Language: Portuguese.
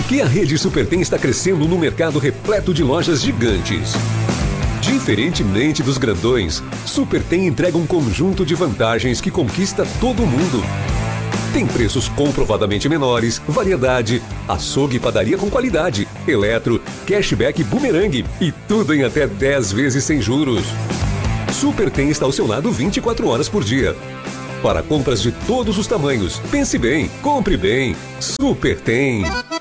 Porque a rede Supertem está crescendo num mercado repleto de lojas gigantes. Diferentemente dos grandões, Supertem entrega um conjunto de vantagens que conquista todo mundo. Tem preços comprovadamente menores, variedade, açougue e padaria com qualidade, eletro, cashback bumerangue e tudo em até 10 vezes sem juros. Supertem está ao seu lado 24 horas por dia. Para compras de todos os tamanhos, pense bem, compre bem. Supertem.